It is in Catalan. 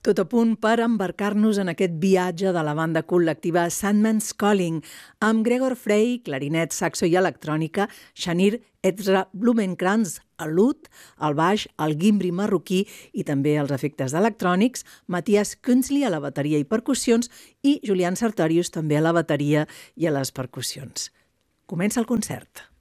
Tot a punt per embarcar-nos en aquest viatge de la banda col·lectiva Sandman's Calling, amb Gregor Frey, clarinet, saxo i electrònica, Shanir Ezra Blumenkrantz al lut, al baix, al gimbri marroquí i també els efectes electrònics, Matthias Künzli a la bateria i percussions i Julian Sartorius també a la bateria i a les percussions. Comença el concert.